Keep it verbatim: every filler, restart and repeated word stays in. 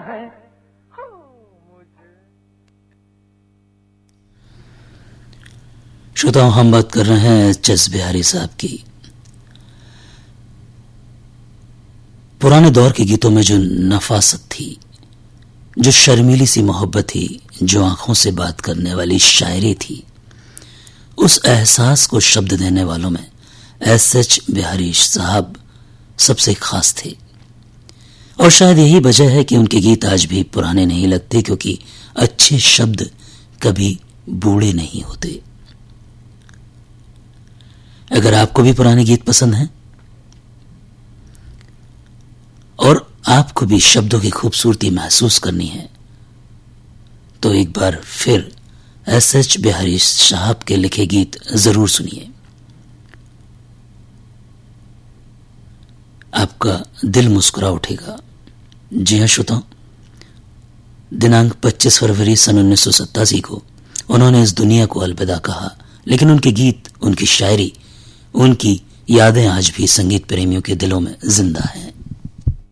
है हो मुझे। श्रोताओं, हम बात कर रहे हैं एच एस बिहारी साहब की। पुराने दौर के गीतों में जो नफासत थी, जो शर्मीली सी मोहब्बत थी, जो आंखों से बात करने वाली शायरी थी, उस एहसास को शब्द देने वालों में एस एच बिहारी साहब सबसे खास थे। और शायद यही वजह है कि उनके गीत आज भी पुराने नहीं लगते, क्योंकि अच्छे शब्द कभी बूढ़े नहीं होते। अगर आपको भी पुराने गीत पसंद हैं और आपको भी शब्दों की खूबसूरती महसूस करनी है, तो एक बार फिर एस एच बिहारी साहब के लिखे गीत जरूर सुनिए। आपका दिल मुस्कुरा उठेगा। जी हां श्रोताओ, दिनांक पच्चीस फरवरी सन उन्नीस सौ सत्तासी को उन्होंने इस दुनिया को अलविदा कहा, लेकिन उनके गीत, उनकी शायरी, उनकी यादें आज भी संगीत प्रेमियों के दिलों में जिंदा हैं।